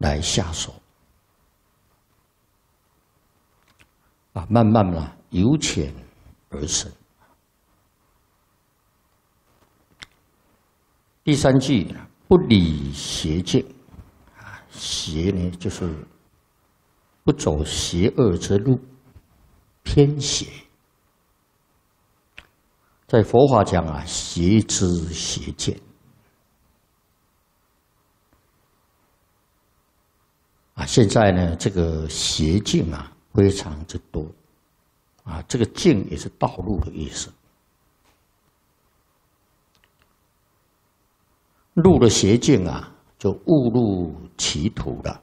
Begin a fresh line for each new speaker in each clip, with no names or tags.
来下手，慢慢由浅而深。第三句，不理邪径，邪呢就是不走邪恶之路，偏邪。在佛法讲邪知邪见。现在呢，这个邪径非常之多，这个径也是道路的意思。入了邪径就误入歧途了，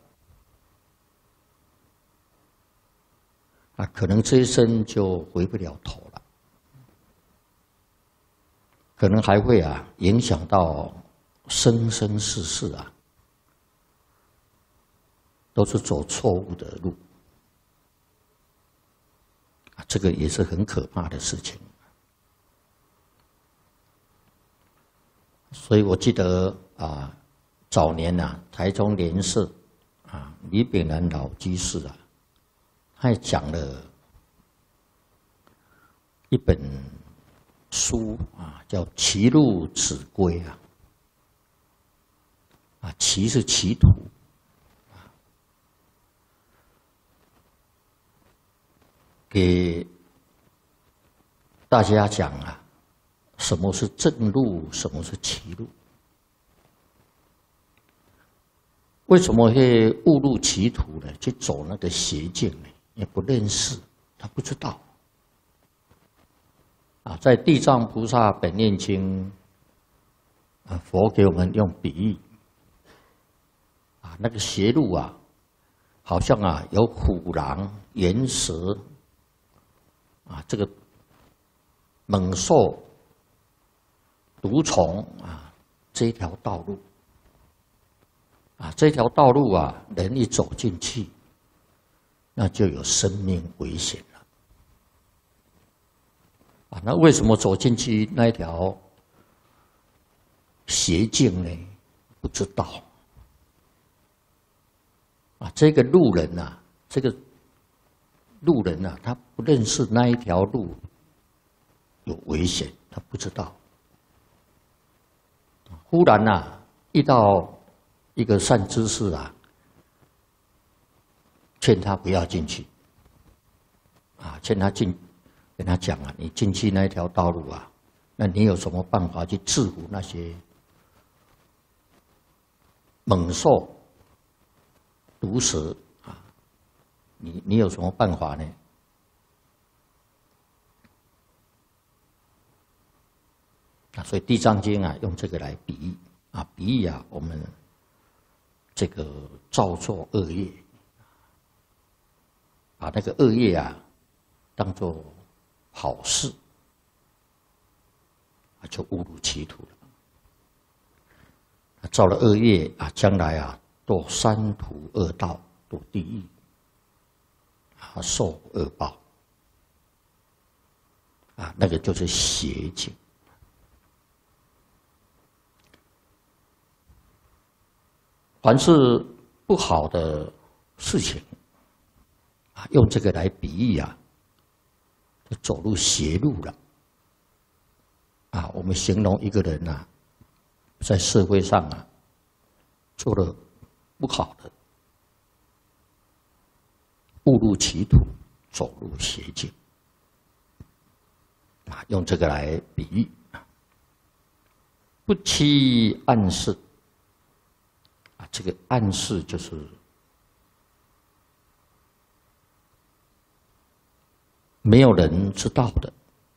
可能这一生就回不了头了，可能还会影响到生生世世都是走错误的路，这个也是很可怕的事情。所以我记得早年台中莲社李炳南老居士他也讲了一本书叫《歧路子规》歧是歧途。给大家讲什么是正路，什么是歧路？为什么会误入歧途呢？去走那个邪径呢？也不认识，他不知道。在《地藏菩萨本愿经》佛给我们用比喻那个邪路好像有虎狼、岩蛇。这个猛兽、毒虫这一条道路这条道路人一走进去，那就有生命危险了那为什么走进去那一条邪径呢？不知道这个路人他不认识那一条路有危险，他不知道。忽然遇到一个善知识劝他不要进去劝他跟他讲你进去那一条道路那你有什么办法去制服那些猛兽、毒蛇你有什么办法呢？所以《地藏经》用这个来比喻比喻我们这个造作恶业，把那个恶业当作好事，就误入歧途了。造了恶业将来堕三途恶道，堕地狱。受恶报那个就是邪径。凡是不好的事情用这个来比喻就走入邪路了我们形容一个人在社会上做了不好的，误入歧途，走入邪径用这个来比喻不期暗示这个暗示就是没有人知道的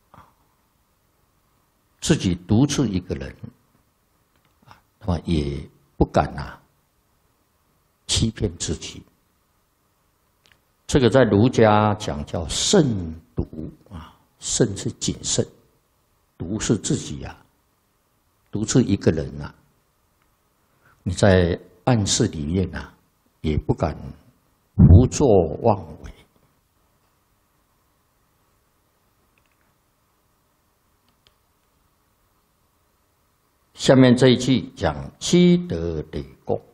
自己独自一个人那么也不敢欺骗自己。这个在儒家讲叫慎独慎是谨慎，独是自己独自一个人你在暗室里面也不敢胡作妄为。下面这一句讲积德累